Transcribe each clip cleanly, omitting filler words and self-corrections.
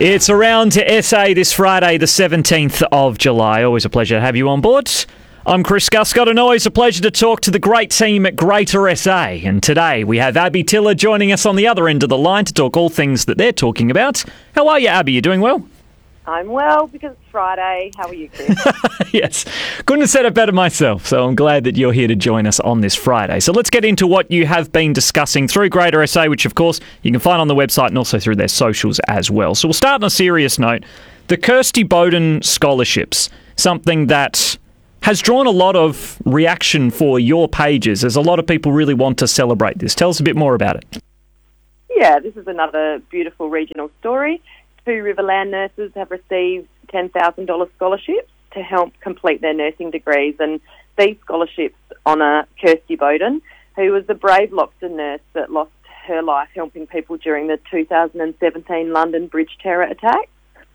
It's Around to SA this Friday, the 17th of July. Always a pleasure to have you on board. I'm Chris Guscott, and always a pleasure to talk to the great team at Greater SA. And today we have Abby Tiller joining us on the other end of the line to talk all things that they're talking about. How are you, Abby? You doing well? I'm well because it's Friday. How are you, Chris? Yes. Couldn't have said it better myself, so I'm glad that you're here to join us on this Friday. So let's get into what you have been discussing through Greater SA, which, of course, you can find on the website and also through their socials as well. So we'll start on a serious note. The Kirsty Bowden Scholarships, something that has drawn a lot of reaction for your pages, as a lot of people really want to celebrate this. Tell us a bit more about it. Yeah, this is another beautiful regional story. 2 Riverland nurses have received $10,000 scholarships to help complete their nursing degrees, and these scholarships honour Kirsty Bowden, who was the brave Loxton nurse that lost her life helping people during the 2017 London Bridge terror attack.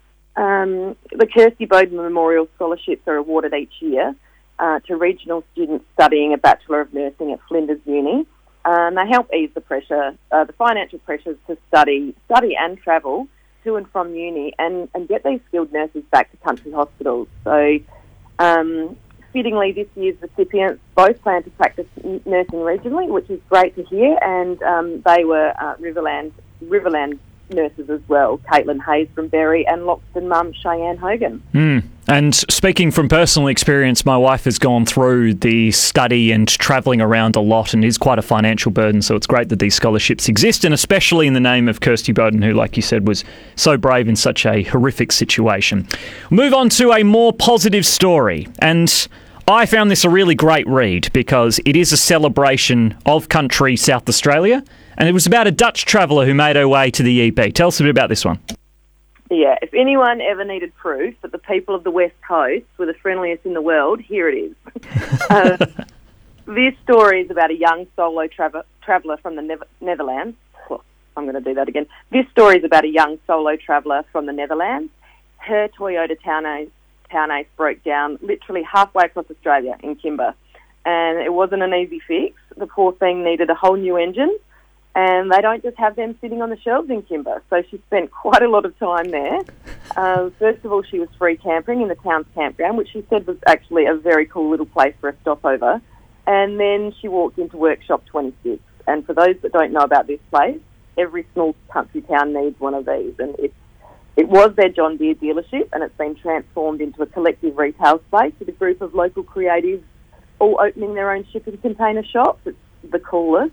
The Kirsty Bowden Memorial Scholarships are awarded each year to regional students studying a Bachelor of Nursing at Flinders Uni. They help ease the pressure, the financial pressures to study and travel to and from uni and get these skilled nurses back to country hospitals. So, fittingly, this year's recipients both plan to practice nursing regionally, which is great to hear, and they were Riverland nurses as well, Caitlin Hayes from Berry and Loxton mum Cheyenne Hogan. And speaking from personal experience, my wife has gone through the study and travelling around a lot and is quite a financial burden, so it's great that these scholarships exist, and especially in the name of Kirsty Bowden, who, like you said, was so brave in such a horrific situation. Move on to a more positive story, and I found this a really great read because it is a celebration of country South Australia, and it was about a Dutch traveller who made her way to the EP. Tell us a bit about this one. Yeah, if anyone ever needed proof that the people of the West Coast were the friendliest in the world, here it is. This story is about a young solo traveller from the Netherlands. Well, I'm going to do that again. This story is about a young solo traveller from the Netherlands. Her Toyota Town Ace broke down literally halfway across Australia in Kimber, and it wasn't an easy fix. The poor thing needed a whole new engine, and they don't just have them sitting on the shelves in Kimber, so she spent quite a lot of time there. First of all, she was free camping in the town's campground, which she said was actually a very cool little place for a stopover, and then she walked into Workshop 26, and for those that don't know about this place, every small country town needs one of these, and it was their John Deere dealership, and it's been transformed into a collective retail space with a group of local creatives all opening their own shipping container shops. It's the coolest.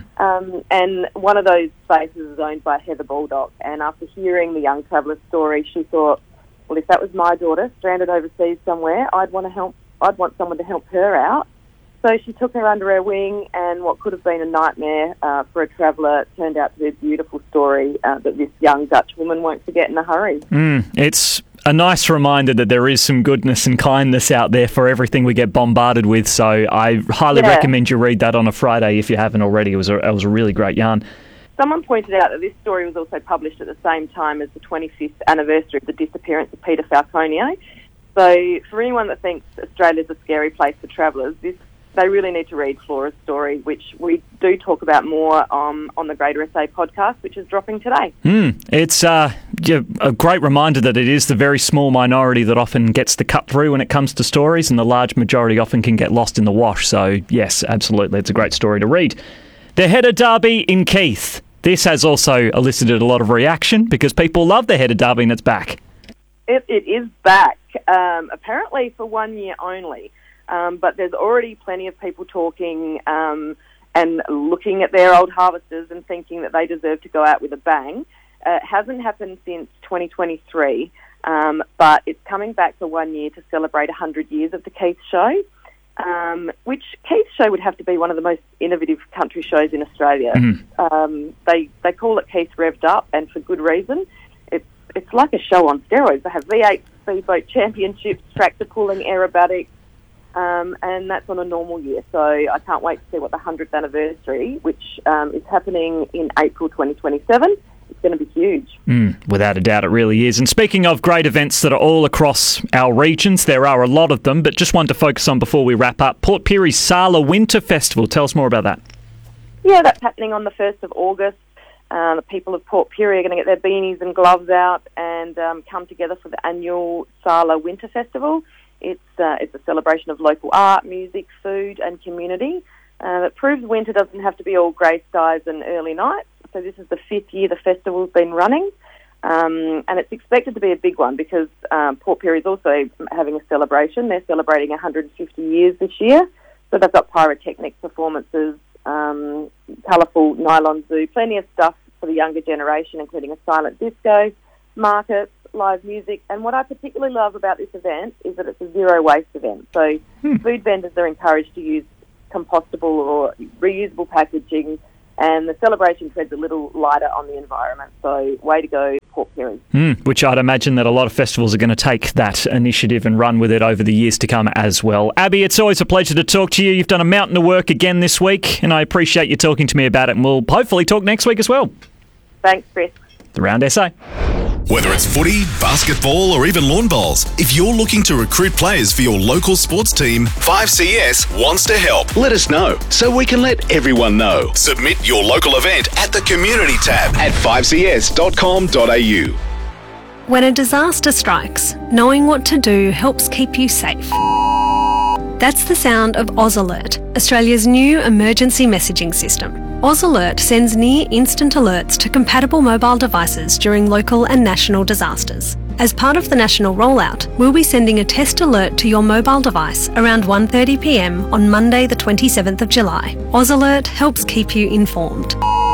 And one of those spaces is owned by Heather Baldock, and after hearing the young traveller's story, she thought, well, if that was my daughter stranded overseas somewhere, I'd want someone to help her out. So she took her under her wing, and what could have been a nightmare for a traveller turned out to be a beautiful story that this young Dutch woman won't forget in a hurry. It's a nice reminder that there is some goodness and kindness out there for everything we get bombarded with. So I highly recommend you read that on a Friday if you haven't already. It was a really great yarn. Someone pointed out that this story was also published at the same time as the 25th anniversary of the disappearance of Peter Falconio. So for anyone that thinks Australia's a scary place for travellers, they really need to read Flora's story, which we do talk about more on the Greater SA podcast, which is dropping today. It's a great reminder that it is the very small minority that often gets the cut through when it comes to stories, and the large majority often can get lost in the wash. So, yes, absolutely, it's a great story to read. The Header Derby in Keith. This has also elicited a lot of reaction because people love the Header Derby and it's back. It is back, apparently for 1 year only. But there's already plenty of people talking and looking at their old harvesters and thinking that they deserve to go out with a bang. It hasn't happened since 2023, but it's coming back for 1 year to celebrate 100 years of the Keith Show, which Keith Show would have to be one of the most innovative country shows in Australia. They call it Keith Revved Up, and for good reason. It's like a show on steroids. They have V8 speedboat championships, tractor pulling, aerobatics, and that's on a normal year. So I can't wait to see what the 100th anniversary, which is happening in April 2027, it's going to be huge. Without a doubt, it really is. And speaking of great events that are all across our regions, there are a lot of them, but just one to focus on before we wrap up. Port Pirie's Sala Winter Festival. Tell us more about that. Yeah, that's happening on the 1st of August. The people of Port Pirie are going to get their beanies and gloves out, and and come together for the annual Sala Winter Festival. It's a celebration of local art, music, food and community that proves winter doesn't have to be all grey skies and early nights. So this is the 5th year the festival's been running, and it's expected to be a big one because Port Pirie is also having a celebration. They're celebrating 150 years this year, so they've got pyrotechnic performances, colourful nylon zoo, plenty of stuff for the younger generation, including a silent disco, markets, live music. And what I particularly love about this event is that it's a zero waste event. So food vendors are encouraged to use compostable or reusable packaging, and the celebration treads a little lighter on the environment. So way to go, Port Pirie. Which I'd imagine that a lot of festivals are going to take that initiative and run with it over the years to come as well. Abby, it's always a pleasure to talk to you. You've done a mountain of work again this week, and I appreciate you talking to me about it, and we'll hopefully talk next week as well. Thanks, Chris. The Round SA. Whether it's footy, basketball or even lawn bowls, if you're looking to recruit players for your local sports team, 5CS wants to help. Let us know so we can let everyone know. Submit your local event at the Community tab At 5cs.com.au. When a disaster strikes, knowing what to do helps keep you safe. That's the sound of AusAlert, Australia's new emergency messaging system. AusAlert sends near-instant alerts to compatible mobile devices during local and national disasters. As part of the national rollout, we'll be sending a test alert to your mobile device around 1:30 p.m. on Monday the 27th of July. AusAlert helps keep you informed.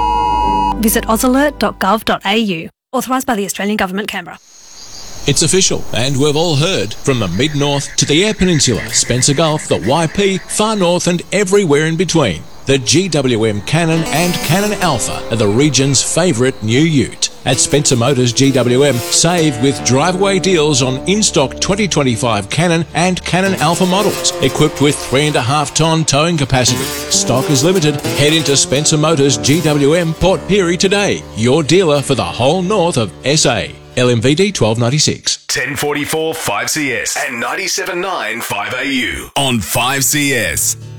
Visit ausalert.gov.au. Authorised by the Australian Government, Canberra. It's official, and we've all heard. From the Mid-North to the Eyre Peninsula, Spencer Gulf, the YP, Far North and everywhere in between. The GWM Cannon and Cannon Alpha are the region's favourite new ute. At Spencer Motors GWM, save with drive-away deals on in-stock 2025 Cannon and Cannon Alpha models, equipped with 3.5-tonne towing capacity. Stock is limited. Head into Spencer Motors GWM Port Pirie today, your dealer for the whole north of SA. LMVD 1296. 1044 5CS and 97.9 5AU on 5CS.